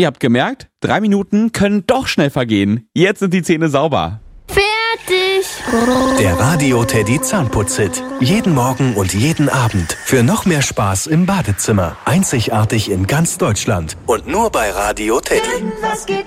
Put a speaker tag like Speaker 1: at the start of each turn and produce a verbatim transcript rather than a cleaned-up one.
Speaker 1: Ihr habt gemerkt, drei Minuten können doch schnell vergehen. Jetzt sind die Zähne sauber.
Speaker 2: Fertig.
Speaker 3: Der Radio Teddy Zahnputz-Hit. Jeden Morgen und jeden Abend. Für noch mehr Spaß im Badezimmer. Einzigartig in ganz Deutschland. Und nur bei Radio Teddy.